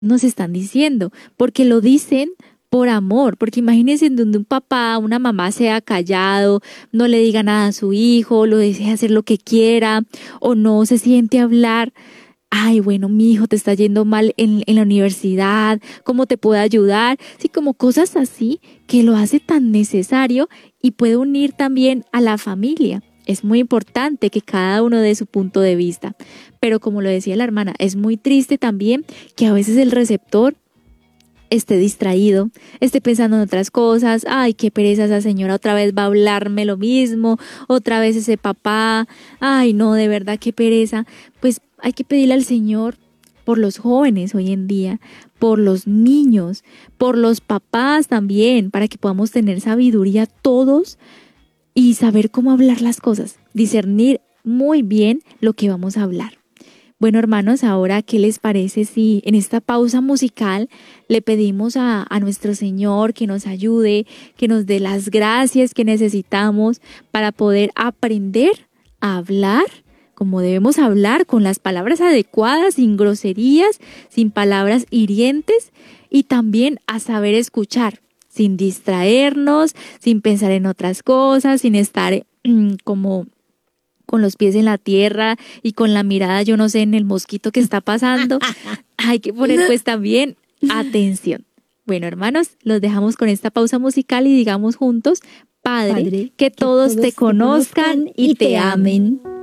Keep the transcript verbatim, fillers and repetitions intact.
nos están diciendo, porque lo dicen por amor, porque imagínense en donde un papá, una mamá sea callado, no le diga nada a su hijo, lo deje hacer lo que quiera o no se siente a hablar. Ay, bueno, mi hijo te está yendo mal en, en la universidad, ¿cómo te puedo ayudar? Sí, como cosas así que lo hace tan necesario y puede unir también a la familia. Es muy importante que cada uno dé su punto de vista, pero como lo decía la hermana, es muy triste también que a veces el receptor esté distraído, esté pensando en otras cosas. Ay, qué pereza esa señora, otra vez va a hablarme lo mismo, otra vez ese papá, ay no, de verdad qué pereza. Pues hay que pedirle al Señor por los jóvenes hoy en día, por los niños, por los papás también, para que podamos tener sabiduría todos y saber cómo hablar las cosas, discernir muy bien lo que vamos a hablar. Bueno, hermanos, ahora, ¿qué les parece si en esta pausa musical le pedimos a, a nuestro Señor que nos ayude, que nos dé las gracias que necesitamos para poder aprender a hablar como debemos hablar, con las palabras adecuadas, sin groserías, sin palabras hirientes, y también a saber escuchar, sin distraernos, sin pensar en otras cosas, sin estar mm, como con los pies en la tierra y con la mirada, yo no sé, en el mosquito que está pasando. Hay que poner pues también atención. Bueno, hermanos, los dejamos con esta pausa musical y digamos juntos, Padre, Padre, que, que todos todos te te conozcan conozcan y y te te amen.